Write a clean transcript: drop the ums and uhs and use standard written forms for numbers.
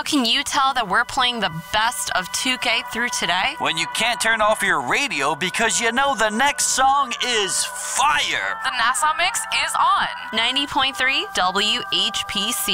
How can you tell that we're playing the best of 2K through today? When you can't turn off your radio because you know the next song is fire. The Nassau Mix is on. 90.3 WHPC.